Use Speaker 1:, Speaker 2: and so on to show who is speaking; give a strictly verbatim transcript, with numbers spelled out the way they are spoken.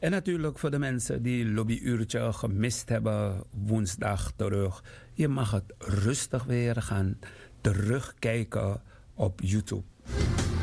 Speaker 1: En natuurlijk voor de mensen die lobbyuurtje gemist hebben, woensdag terug. Je mag het rustig weer gaan terugkijken op YouTube.